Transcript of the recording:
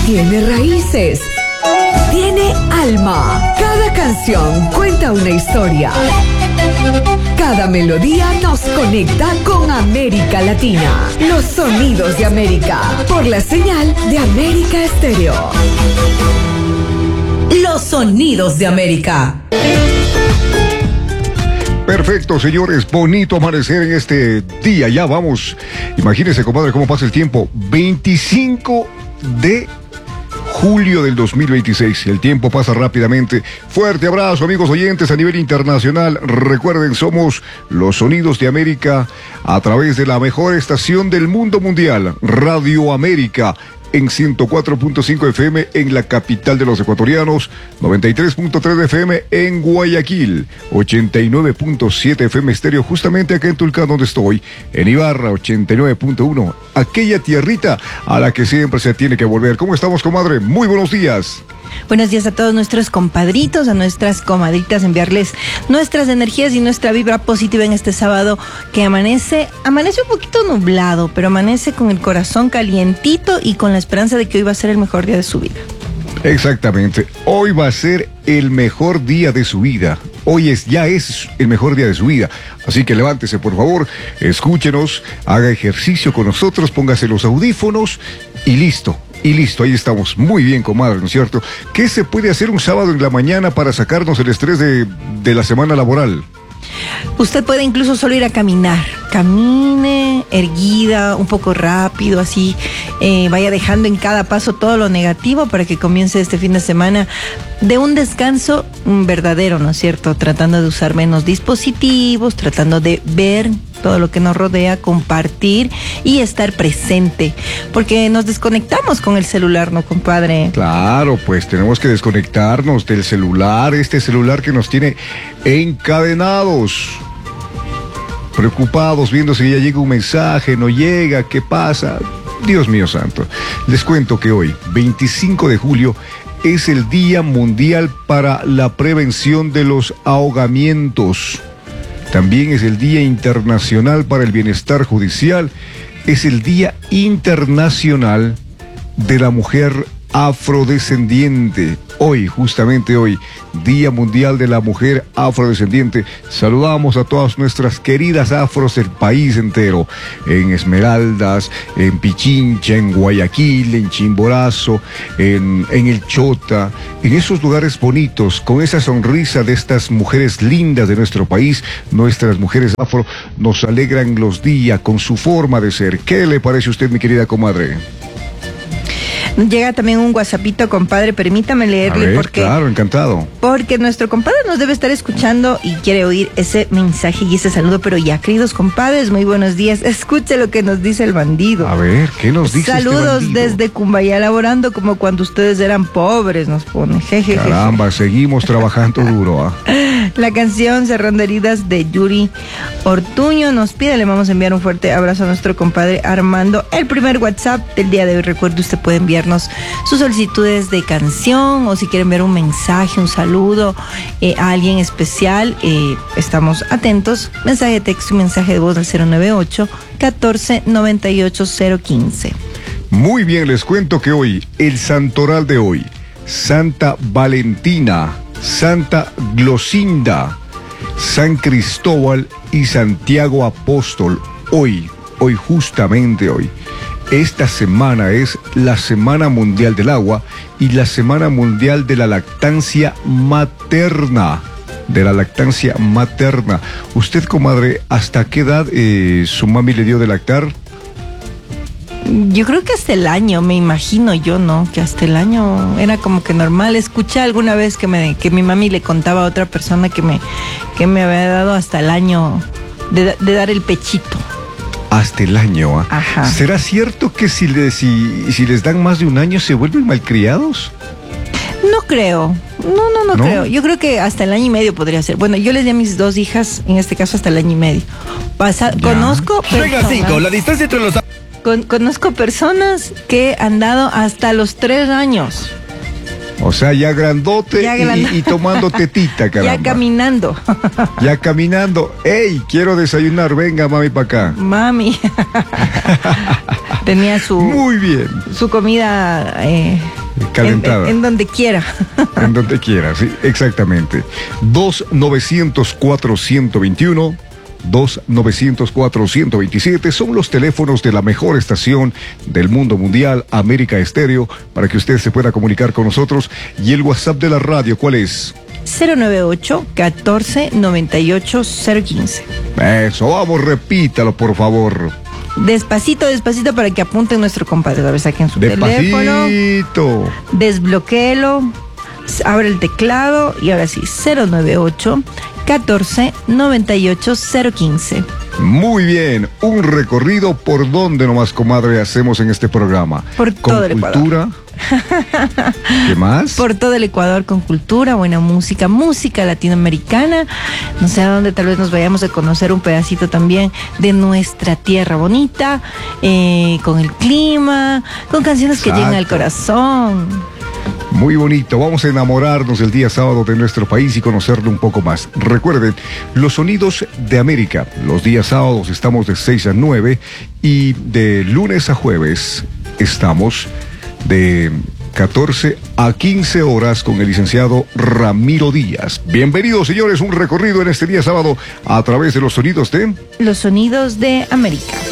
tiene raíces, tiene alma. Cada canción cuenta una historia. Cada melodía nos conecta con América Latina. Los sonidos de América, por la señal de América Estéreo. Los sonidos de América. Perfecto, señores, bonito amanecer en este día. Ya vamos, imagínense, compadre, cómo pasa el tiempo. 25 de julio del 2026. El tiempo pasa rápidamente. Fuerte abrazo, amigos oyentes a nivel internacional. Recuerden, somos los sonidos de América a través de la mejor estación del mundo mundial, Radio América, en 104.5 FM en la capital de los ecuatorianos, 93.3 FM en Guayaquil, 89.7 FM estéreo justamente acá en Tulcán donde estoy, en Ibarra 89.1, aquella tierrita a la que siempre se tiene que volver. ¿Cómo estamos, comadre? Muy buenos días. Buenos días a todos nuestros compadritos, a nuestras comadritas, enviarles nuestras energías y nuestra vibra positiva en este sábado que amanece un poquito nublado, pero amanece con el corazón calientito y con la esperanza de que hoy va a ser el mejor día de su vida. Exactamente, hoy va a ser el mejor día de su vida. Hoy ya es el mejor día de su vida. Así que levántese, por favor, escúchenos, haga ejercicio con nosotros, póngase los audífonos y listo. Y listo, ahí estamos. Muy bien, comadre, ¿no es cierto? ¿Qué se puede hacer un sábado en la mañana para sacarnos el estrés de la semana laboral? Usted puede incluso solo ir a caminar. Camine erguida, un poco rápido, así vaya dejando en cada paso todo lo negativo para que comience este fin de semana de un descanso verdadero, ¿no es cierto? Tratando de usar menos dispositivos, tratando de ver todo lo que nos rodea, compartir y estar presente, porque nos desconectamos con el celular, ¿no, compadre? Claro, pues tenemos que desconectarnos del celular, este celular que nos tiene encadenados, preocupados, viendo si ya llega un mensaje, no llega, ¿qué pasa? Dios mío santo. Les cuento que hoy, 25 de julio, es el Día Mundial para la Prevención de los Ahogamientos. También es el Día Internacional para el Bienestar Judicial. Es el Día Internacional de la Mujer Afrodescendiente. Hoy, justamente hoy, Día Mundial de la Mujer Afrodescendiente. Saludamos a todas nuestras queridas afros del país entero, en Esmeraldas, en Pichincha, en Guayaquil, en Chimborazo, en el Chota, en esos lugares bonitos, con esa sonrisa de estas mujeres lindas de nuestro país. Nuestras mujeres afro nos alegran los días con su forma de ser. ¿Qué le parece a usted, mi querida comadre? Llega también un WhatsAppito, compadre, permítame leerle. A ver, claro, encantado. Porque nuestro compadre nos debe estar escuchando y quiere oír ese mensaje y ese saludo, pero ya, queridos compadres, muy buenos días. Escuche lo que nos dice el bandido. A ver, ¿qué nos dice Saludos este bandido? desde Cumbayá, laborando como cuando ustedes eran pobres, nos pone. Jejeje. Caramba, seguimos trabajando duro, ¿ah? La canción Cerrando Heridas de Yuri Ortuño nos pide, le vamos a enviar un fuerte abrazo a nuestro compadre Armando. El primer WhatsApp del día de hoy, recuerde, usted puede enviarnos sus solicitudes de canción o si quiere enviar un mensaje, un saludo a alguien especial, estamos atentos. Mensaje de texto y mensaje de voz al 098-1498-015. Muy bien, les cuento que hoy, el santoral de hoy, Santa Valentina, Santa Glosinda, San Cristóbal y Santiago Apóstol. Hoy, justamente hoy. Esta semana es la Semana Mundial del Agua y la Semana Mundial de la Lactancia Materna. Usted, comadre, ¿hasta qué edad su mami le dio de lactar? Yo creo que hasta el año, me imagino yo, ¿no? Que hasta el año era como que normal. Escuché alguna vez que mi mami le contaba a otra persona que me había dado hasta el año de dar el pechito. Hasta el año, ¿ah? Ajá. ¿Será cierto que si les dan más de un año se vuelven malcriados? No creo. No creo. Yo creo que hasta el año y medio podría ser. Bueno, yo les di a mis dos hijas, en este caso hasta el año y medio. Conozco Regla 5, la distancia entre los... Conozco personas que han dado hasta los 3 años. O sea, ya grandote y tomando tetita, caramba. Ya caminando. Ya caminando. ¡Ey, quiero desayunar! Venga, mami, para acá. Mami. Tenía Muy bien. su comida Calentada. En donde quiera. En donde quiera, sí, exactamente. 2-904-121, 2-904-127 son los teléfonos de la mejor estación del mundo mundial, América Estéreo, para que usted se pueda comunicar con nosotros. Y el WhatsApp de la radio, ¿cuál es? 098-1498-015. Eso, vamos, repítalo, por favor. Despacito, despacito, para que apunten nuestro compadre. A ver, saquen su teléfono. Despacito. Desbloquéelo. Abre el teclado y ahora sí, 098-1498-015. Muy bien, un recorrido por donde nomás, comadre, hacemos en este programa. Por todo el cultura. ¿Qué más? Por todo el Ecuador, con cultura, buena música, música latinoamericana. No sé a dónde tal vez nos vayamos a conocer un pedacito también de nuestra tierra bonita, con el clima, con canciones que llegan al corazón. Muy bonito, vamos a enamorarnos el día sábado de nuestro país y conocerlo un poco más. Recuerden, los sonidos de América, los días sábados estamos de 6 a 9 y de lunes a jueves estamos de 14 a 15 horas con el licenciado Ramiro Díaz. Bienvenidos, señores, un recorrido en este día sábado a través de los sonidos de... Los sonidos de América.